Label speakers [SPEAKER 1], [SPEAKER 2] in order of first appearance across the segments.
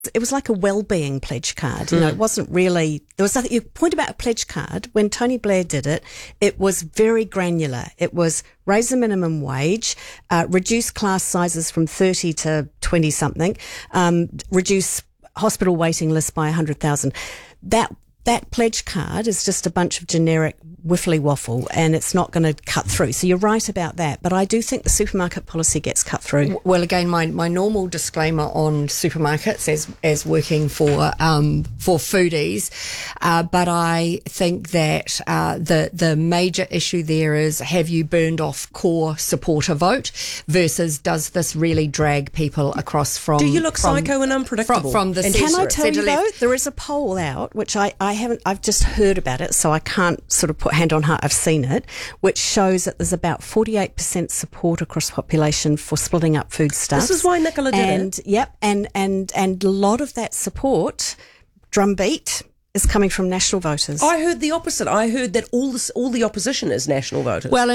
[SPEAKER 1] It was like a well-being pledge card. You know, it wasn't really, there was nothing, your point about a pledge card, when Tony Blair did it, it was very granular. It was raise the minimum wage, reduce class sizes from 30 to 20 something, reduce hospital waiting lists by 100,000. That pledge card is just a bunch of generic wiffly waffle, and it's not going to cut through. So you're right about that, but I do think the supermarket policy gets cut through.
[SPEAKER 2] Well, again, my normal disclaimer on supermarkets as working for foodies, but I think that the major issue there is, have you burned off core supporter vote versus does this really drag people across from?
[SPEAKER 3] Do you look psycho and unpredictable?
[SPEAKER 2] From the
[SPEAKER 1] and
[SPEAKER 2] centre,
[SPEAKER 1] can I tell you though,
[SPEAKER 2] left.
[SPEAKER 1] there is a poll out which I haven't. I've just heard about it, so I can't sort of put hand on heart. I've seen it, which shows that there's about 48% support across the population for splitting up foodstuffs.
[SPEAKER 3] This is why Nicola did it.
[SPEAKER 1] Yep, and a lot of that support drumbeat is coming from national voters.
[SPEAKER 3] I heard the opposite. I heard that all the opposition is national voters.
[SPEAKER 2] Well,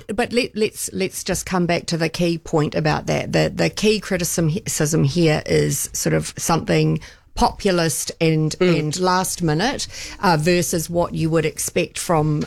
[SPEAKER 2] let's just come back to the key point about that. The key criticism here is sort of something populist and last minute versus what you would expect from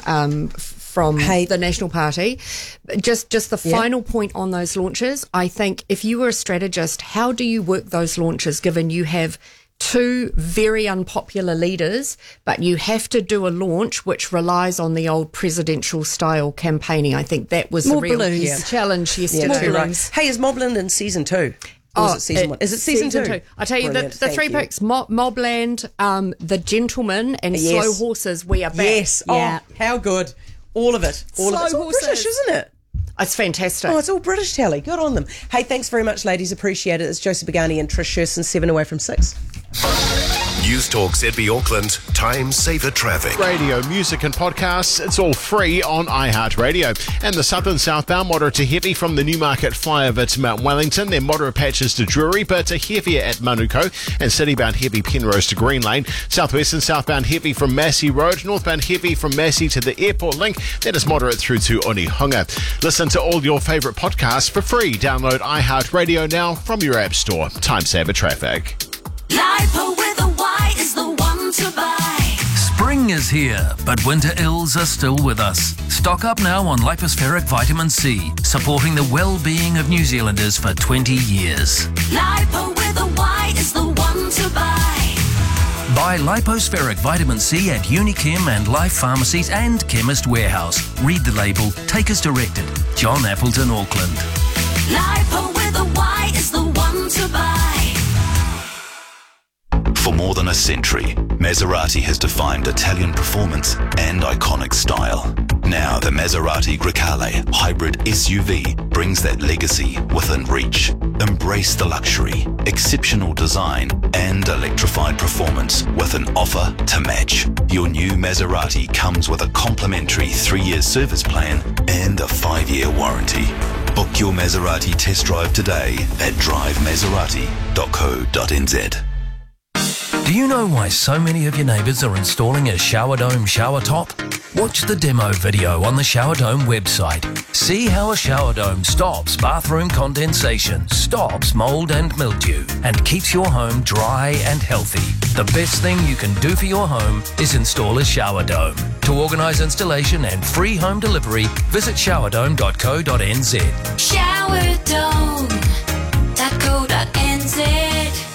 [SPEAKER 2] the National Party. Just the final point on those launches. I think if you were a strategist, how do you work those launches given you have two very unpopular leaders, but you have to do a launch which relies on the old presidential style campaigning? I think that was
[SPEAKER 1] More
[SPEAKER 2] the real
[SPEAKER 1] balloons.
[SPEAKER 2] challenge yesterday.
[SPEAKER 3] right. Hey, is Mobland in season 2? Or is it season 1? Is it season 2?
[SPEAKER 2] I tell you,
[SPEAKER 3] Brilliant.
[SPEAKER 2] the three picks, Mobland, The Gentleman and Slow Horses, we are back.
[SPEAKER 3] Yes.
[SPEAKER 1] Yeah.
[SPEAKER 3] Oh, how good. All of it. All of it. It's all
[SPEAKER 2] Horses.
[SPEAKER 3] British, isn't it?
[SPEAKER 2] It's fantastic.
[SPEAKER 3] Oh, it's all British telly. Good on them. Hey, thanks very much, ladies. Appreciate it. It's Josie Begani and Trish Sherson, 7 away from 6.
[SPEAKER 4] News Talk ZB Auckland. Time saver traffic.
[SPEAKER 5] Radio, music and podcasts, it's all free on iHeartRadio. And the southern southbound moderate to heavy from the Newmarket flyover to Mount Wellington. Then moderate patches to Drury, but heavier at Manukau. And citybound heavy Penrose to Green Lane. Southwest and southbound heavy from Massey Road. Northbound heavy from Massey to the airport link. That is moderate through to Onehunga. Listen to all your favourite podcasts for free. Download iHeartRadio now from your app store. Time saver traffic.
[SPEAKER 6] Lipo with a Y is the one to buy.
[SPEAKER 7] Spring is here, but winter ills are still with us. Stock up now on lipospheric vitamin C, supporting the well-being of New Zealanders for 20 years.
[SPEAKER 6] Lipo with a Y is the one to buy.
[SPEAKER 7] Buy lipospheric vitamin C at Unichem and Life Pharmacies and Chemist Warehouse. Read the label, take as directed. John Appleton, Auckland.
[SPEAKER 6] Lipo with a Y is the one to buy.
[SPEAKER 8] For more than a century, Maserati has defined Italian performance and iconic style. Now the Maserati Grecale hybrid SUV brings that legacy within reach. Embrace the luxury, exceptional design and electrified performance with an offer to match. Your new Maserati comes with a complimentary 3-year service plan and a 5-year warranty. Book your Maserati test drive today at drivemaserati.co.nz.
[SPEAKER 7] Do you know why so many of your neighbours are installing a Shower Dome shower top? Watch the demo video on the Shower Dome website. See how a shower dome stops bathroom condensation, stops mould and mildew, and keeps your home dry and healthy. The best thing you can do for your home is install a shower dome. To organise installation and free home delivery, visit showerdome.co.nz.
[SPEAKER 6] Showerdome.co.nz.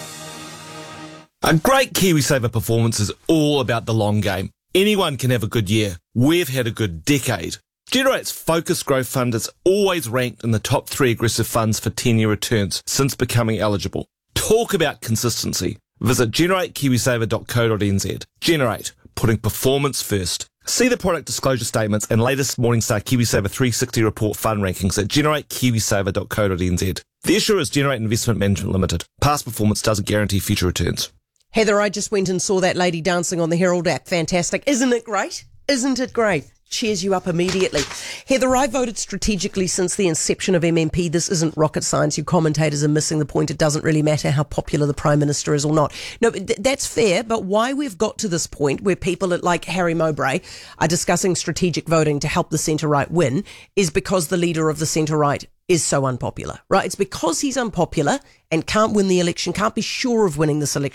[SPEAKER 9] A great KiwiSaver performance is all about the long game. Anyone can have a good year. We've had a good decade. Generate's Focus Growth Fund is always ranked in the top 3 aggressive funds for 10-year returns since becoming eligible. Talk about consistency. Visit generatekiwisaver.co.nz. Generate, putting performance first. See the product disclosure statements and latest Morningstar KiwiSaver 360 report fund rankings at generatekiwisaver.co.nz. The issuer is Generate Investment Management Limited. Past performance doesn't guarantee future returns.
[SPEAKER 3] Heather, I just went and saw that lady dancing on the Herald app. Fantastic. Isn't it great? Isn't it great? Cheers you up immediately. Heather, I voted strategically since the inception of MMP. This isn't rocket science. You commentators are missing the point. It doesn't really matter how popular the Prime Minister is or not. No, that's fair, but why we've got to this point where people like Harry Mowbray are discussing strategic voting to help the centre-right win is because the leader of the centre-right is so unpopular, right? It's because he's unpopular and can't win the election, can't be sure of winning this election.